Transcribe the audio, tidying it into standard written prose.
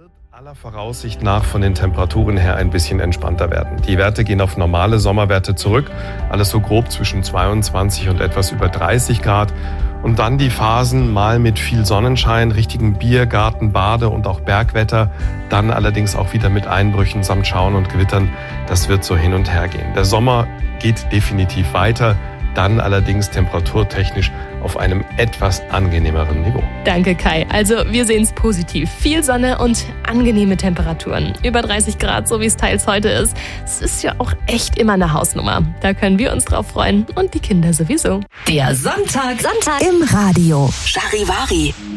Aller Voraussicht nach von den Temperaturen her ein bisschen entspannter werden. Die Werte gehen auf normale Sommerwerte zurück, alles so grob zwischen 22 und etwas über 30 Grad. Und dann die Phasen mal mit viel Sonnenschein, richtigen Biergarten, Bade und auch Bergwetter, dann allerdings auch wieder mit Einbrüchen samt Schauern und Gewittern. Das wird so hin und her gehen. Der Sommer geht definitiv weiter, dann allerdings temperaturtechnisch auf einem etwas angenehmeren Niveau. Danke, Kai. Also wir sehen es positiv. Viel Sonne und angenehme Temperaturen. Über 30 Grad, so wie es teils heute ist. Es ist ja auch echt immer eine Hausnummer. Da können wir uns drauf freuen und die Kinder sowieso. Der Sonntag im Radio. Charivari.